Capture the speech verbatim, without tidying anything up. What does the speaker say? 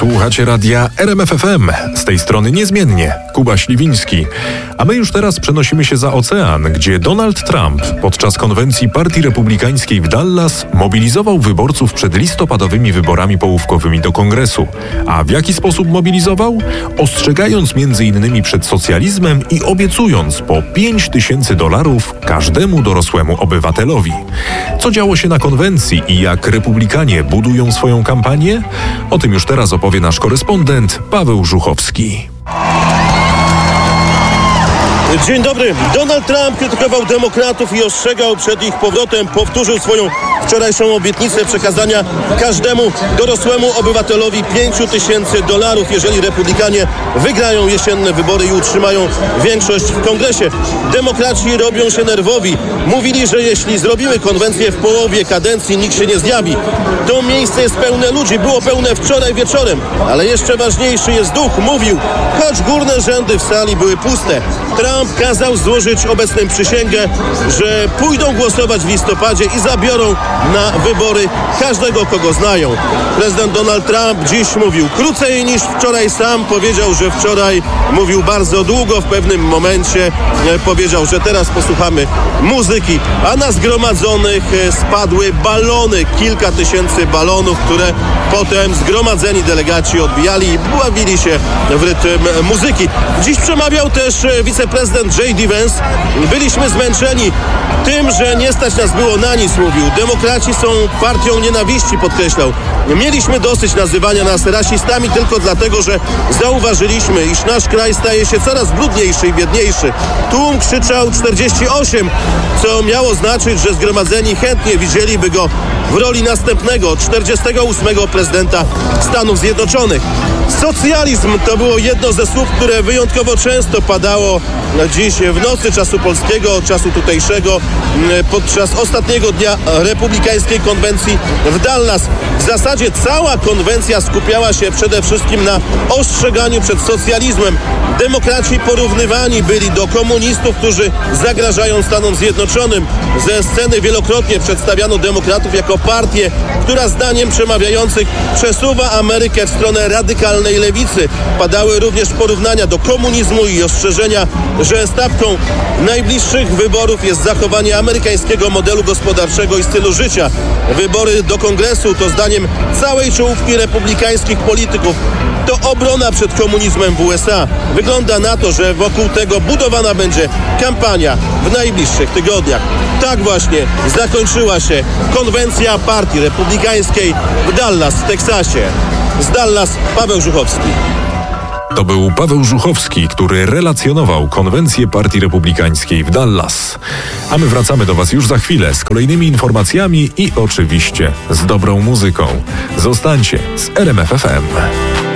Słuchacie radia R M F F M. Z tej strony niezmiennie Kuba Śliwiński. A my już teraz przenosimy się za ocean, gdzie Donald Trump podczas konwencji Partii Republikańskiej w Dallas mobilizował wyborców przed listopadowymi wyborami połówkowymi do Kongresu. A w jaki sposób mobilizował? Ostrzegając między innymi przed socjalizmem i obiecując po pięć tysięcy dolarów każdemu dorosłemu obywatelowi. Co działo się na konwencji i jak republikanie budują swoją kampanię? O tym już teraz opowie nasz korespondent Paweł Żuchowski. Dzień dobry. Donald Trump krytykował demokratów i ostrzegał przed ich powrotem. Powtórzył swoją wczorajszą obietnicę przekazania każdemu dorosłemu obywatelowi pięć tysięcy dolarów, jeżeli republikanie wygrają jesienne wybory i utrzymają większość w kongresie. Demokraci robią się nerwowi. Mówili, że jeśli zrobimy konwencję w połowie kadencji, nikt się nie zjawi. To miejsce jest pełne ludzi. Było pełne wczoraj wieczorem. Ale jeszcze ważniejszy jest duch. Mówił, choć górne rzędy w sali były puste. Trump kazał złożyć obecnym przysięgę, że pójdą głosować w listopadzie i zabiorą na wybory każdego, kogo znają. Prezydent Donald Trump dziś mówił krócej niż wczoraj sam. Powiedział, że wczoraj mówił bardzo długo. W pewnym momencie powiedział, że teraz posłuchamy muzyki, a na zgromadzonych spadły balony. Kilka tysięcy balonów, które potem zgromadzeni delegaci odbijali i bawili się w rytm muzyki. Dziś przemawiał też wiceprezydent J D Vance. Byliśmy zmęczeni tym, że nie stać nas było na nic, mówił. Demokraci są partią nienawiści, podkreślał. Mieliśmy dosyć nazywania nas rasistami tylko dlatego, że zauważyliśmy, iż nasz kraj staje się coraz brudniejszy i biedniejszy. Tłum krzyczał czterdzieści osiem, co miało znaczyć, że zgromadzeni chętnie widzieliby go w roli następnego, czterdziestego ósmego prezydenta Stanów Zjednoczonych. Socjalizm to było jedno ze słów, które wyjątkowo często padało dziś w nocy czasu polskiego, czasu tutejszego, podczas ostatniego dnia republikańskiej konwencji w Dallas. W zasadzie cała konwencja skupiała się przede wszystkim na ostrzeganiu przed socjalizmem. Demokraci porównywani byli do komunistów, którzy zagrażają Stanom Zjednoczonym. Ze sceny wielokrotnie przedstawiano demokratów jako partię, która zdaniem przemawiających przesuwa Amerykę w stronę radykalnej lewicy. Padały również porównania do komunizmu i ostrzeżenia, że stawką najbliższych wyborów jest zachowanie amerykańskiego modelu gospodarczego i stylu życia. Wybory do Kongresu to zdaniem całej czołówki republikańskich polityków to obrona przed komunizmem w U S A. Wygląda na to, że wokół tego budowana będzie kampania w najbliższych tygodniach. Tak właśnie zakończyła się konwencja Partii Republikańskiej w Dallas w Teksasie. Z Dallas Paweł Żuchowski. To był Paweł Żuchowski, który relacjonował konwencję Partii Republikańskiej w Dallas. A my wracamy do Was już za chwilę z kolejnymi informacjami i oczywiście z dobrą muzyką. Zostańcie z R M F F M.